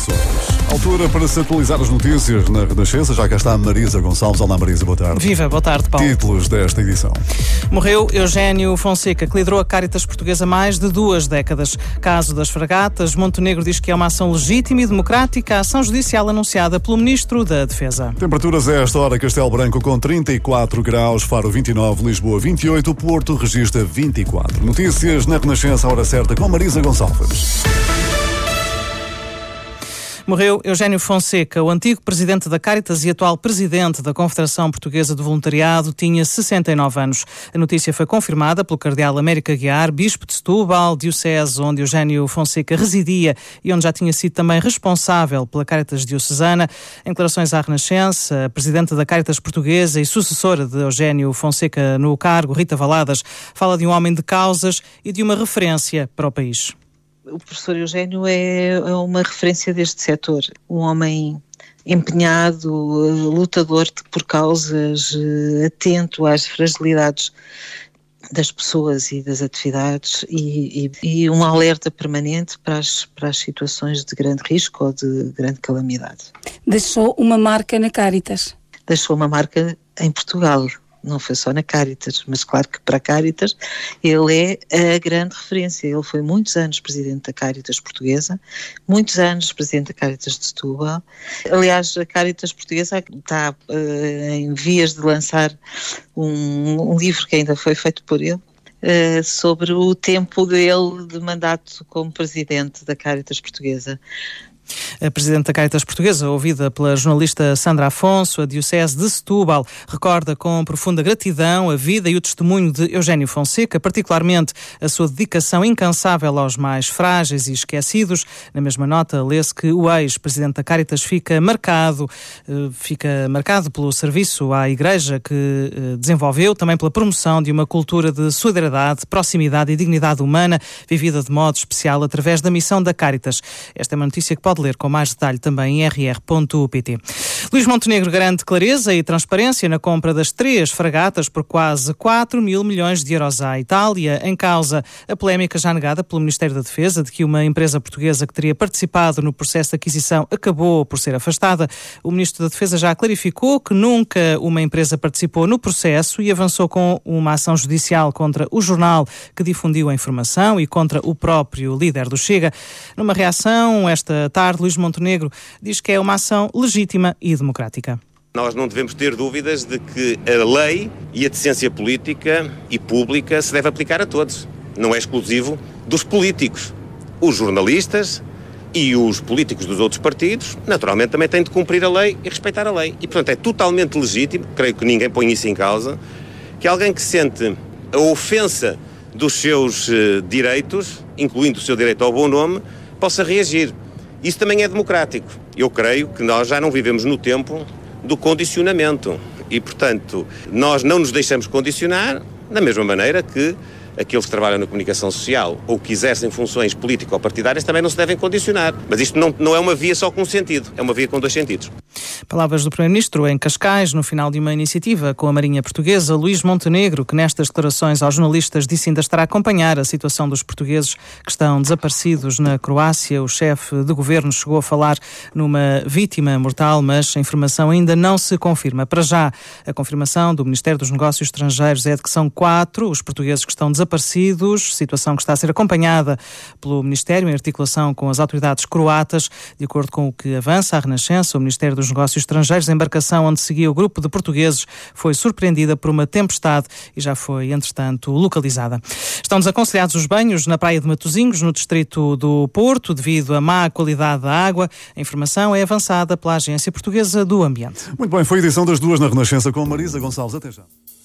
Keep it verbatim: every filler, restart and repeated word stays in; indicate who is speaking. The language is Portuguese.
Speaker 1: Açores. Altura para se atualizar as notícias na Renascença. Já cá está a Marisa Gonçalves. Olá, Marisa, boa tarde.
Speaker 2: Viva, boa tarde, Paulo.
Speaker 1: Títulos desta edição.
Speaker 2: Morreu Eugénio Fonseca, que liderou a Cáritas Portuguesa há mais de duas décadas. Caso das fragatas, Montenegro diz que é uma ação legítima e democrática, a ação judicial anunciada pelo Ministro da Defesa.
Speaker 1: Temperaturas a esta hora: Castelo Branco com trinta e quatro graus, Faro vinte e nove, Lisboa vinte e oito, Porto registra vinte e quatro. Notícias na Renascença, a hora certa, com Marisa Gonçalves.
Speaker 2: Morreu Eugénio Fonseca, o antigo presidente da Cáritas e atual presidente da Confederação Portuguesa de Voluntariado, tinha sessenta e nove anos. A notícia foi confirmada pelo cardeal Américo Aguiar, bispo de Setúbal, diocese onde Eugénio Fonseca residia e onde já tinha sido também responsável pela Cáritas diocesana. Em declarações à Renascença, a presidente da Cáritas Portuguesa e sucessora de Eugénio Fonseca no cargo, Rita Valadas, fala de um homem de causas e de uma referência para o país.
Speaker 3: O professor Eugénio é uma referência deste setor, um homem empenhado, lutador por causas, atento às fragilidades das pessoas e das atividades e, e, e um alerta permanente para as, para as situações de grande risco ou de grande calamidade.
Speaker 4: Deixou uma marca na Cáritas?
Speaker 3: Deixou uma marca em Portugal. Não foi só na Cáritas, mas claro que para a Cáritas ele é a grande referência. Ele foi muitos anos presidente da Cáritas Portuguesa, muitos anos presidente da Cáritas de Setúbal. Aliás, a Cáritas Portuguesa está uh, em vias de lançar um, um livro que ainda foi feito por ele, uh, sobre o tempo dele de mandato como presidente da Cáritas Portuguesa.
Speaker 2: A presidente da Cáritas Portuguesa, ouvida pela jornalista Sandra Afonso, a diocese de Setúbal, recorda com profunda gratidão a vida e o testemunho de Eugénio Fonseca, particularmente a sua dedicação incansável aos mais frágeis e esquecidos. Na mesma nota, lê-se que o ex-presidente da Cáritas fica marcado, fica marcado pelo serviço à Igreja que desenvolveu, também pela promoção de uma cultura de solidariedade, proximidade e dignidade humana, vivida de modo especial através da missão da Cáritas. Esta é uma notícia que pode ler com mais detalhe também em r r ponto p t. Luís Montenegro garante clareza e transparência na compra das três fragatas por quase quatro mil milhões de euros à Itália. Em causa a polémica já negada pelo Ministério da Defesa de que uma empresa portuguesa que teria participado no processo de aquisição acabou por ser afastada. O Ministro da Defesa já clarificou que nunca uma empresa participou no processo e avançou com uma ação judicial contra o jornal que difundiu a informação e contra o próprio líder do Chega. Numa reação, esta tarde, Luís Montenegro diz que é uma ação legítima e democrática.
Speaker 5: Nós não devemos ter dúvidas de que a lei e a decência política e pública se deve aplicar a todos. Não é exclusivo dos políticos. Os jornalistas e os políticos dos outros partidos, naturalmente, também têm de cumprir a lei e respeitar a lei. E, portanto, é totalmente legítimo, creio que ninguém põe isso em causa, que alguém que sente a ofensa dos seus uh, direitos, incluindo o seu direito ao bom nome, possa reagir. Isso também é democrático. Eu creio que nós já não vivemos no tempo do condicionamento e, portanto, nós não nos deixamos condicionar da mesma maneira que aqueles que trabalham na comunicação social ou que exercem funções político-partidárias também não se devem condicionar. Mas isto não, não é uma via só com um sentido, é uma via com dois sentidos.
Speaker 2: Palavras do Primeiro-Ministro em Cascais, no final de uma iniciativa com a Marinha Portuguesa. Luís Montenegro, que nestas declarações aos jornalistas disse ainda estar a acompanhar a situação dos portugueses que estão desaparecidos na Croácia. O chefe de governo chegou a falar numa vítima mortal, mas a informação ainda não se confirma. Para já, a confirmação do Ministério dos Negócios Estrangeiros é de que são quatro os portugueses que estão desaparecidos, situação que está a ser acompanhada pelo Ministério em articulação com as autoridades croatas. De acordo com o que avança a Renascença, o Ministério dos Negócios Estrangeiros, a embarcação onde seguia o grupo de portugueses foi surpreendida por uma tempestade e já foi, entretanto, localizada. Estão desaconselhados os banhos na praia de Matosinhos, no distrito do Porto, devido à má qualidade da água. A informação é avançada pela Agência Portuguesa do Ambiente.
Speaker 1: Muito bem, foi a edição das duas na Renascença com Marisa Gonçalves. Até já.